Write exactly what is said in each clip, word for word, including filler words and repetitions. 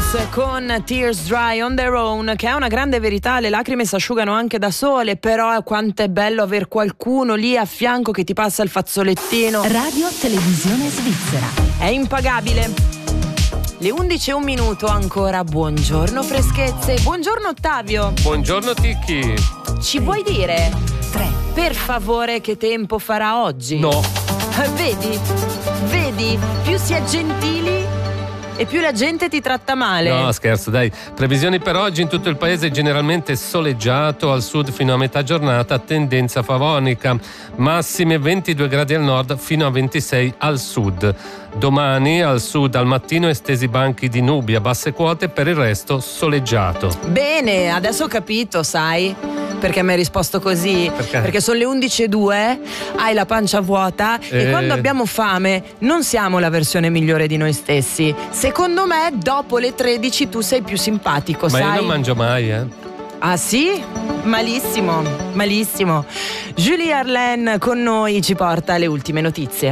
con Tears Dry on Their Own, che è una grande verità, le lacrime si asciugano anche da sole, però quanto è bello aver qualcuno lì a fianco che ti passa il fazzolettino. Radio Televisione Svizzera. È impagabile. Le undici e un minuto ancora, buongiorno freschezze, buongiorno Ottavio. Buongiorno Ticchi. Ci vuoi dire, tre, per favore, che tempo farà oggi? No. Vedi, vedi, più si è gentili e più la gente ti tratta male. No, scherzo, dai. Previsioni per oggi: in tutto il paese generalmente soleggiato, al sud fino a metà giornata tendenza favonica, massime ventidue gradi al nord fino a ventisei al sud. Domani al sud al mattino estesi banchi di nubi a basse quote, per il resto soleggiato. Bene, adesso ho capito, sai perché mi hai risposto così? Perché? Perché sono le undici e due, hai la pancia vuota e... e quando abbiamo fame non siamo la versione migliore di noi stessi. Secondo me dopo le tredici tu sei più simpatico, Ma sai? io non mangio mai, eh. Ah sì? Malissimo, malissimo. Julie Arlen con noi ci porta le ultime notizie.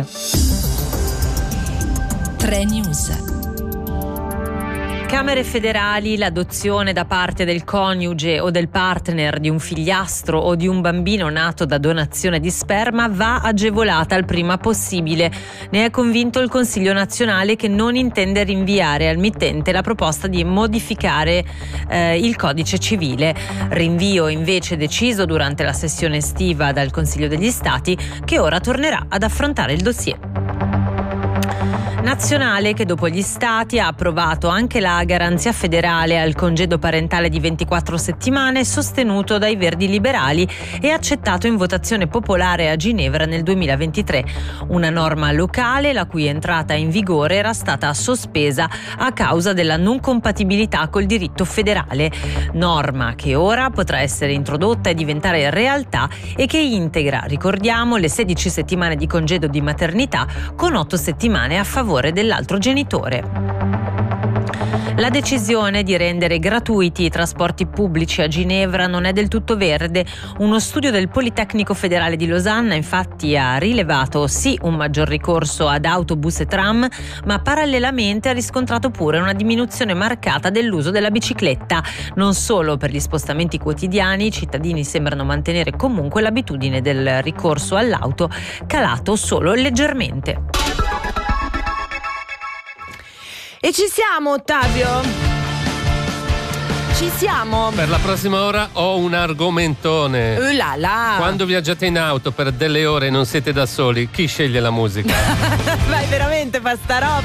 tre News. Camere federali, l'adozione da parte del coniuge o del partner di un figliastro o di un bambino nato da donazione di sperma va agevolata il prima possibile. Ne è convinto il Consiglio nazionale, che non intende rinviare al mittente la proposta di modificare eh, il codice civile. Rinvio invece deciso durante la sessione estiva dal Consiglio degli Stati, che ora tornerà ad affrontare il dossier. Nazionale, che dopo gli stati ha approvato anche la garanzia federale al congedo parentale di ventiquattro settimane, sostenuto dai Verdi Liberali e accettato in votazione popolare a Ginevra nel duemilaventitré. Una norma locale la cui entrata in vigore era stata sospesa a causa della non compatibilità col diritto federale. Norma che ora potrà essere introdotta e diventare realtà e che integra, ricordiamo, le sedici settimane di congedo di maternità con otto settimane a favore dell'altro genitore. La decisione di rendere gratuiti i trasporti pubblici a Ginevra non è del tutto verde. Uno studio del Politecnico Federale di Losanna infatti ha rilevato sì un maggior ricorso ad autobus e tram, ma parallelamente ha riscontrato pure una diminuzione marcata dell'uso della bicicletta. Non solo per gli spostamenti quotidiani, i cittadini sembrano mantenere comunque l'abitudine del ricorso all'auto, calato solo leggermente. E ci siamo, Ottavio? Ci siamo? Per la prossima ora ho un argomentone. Uh là là. Quando viaggiate in auto per delle ore e non siete da soli, chi sceglie la musica? Vai, veramente fa sta roba?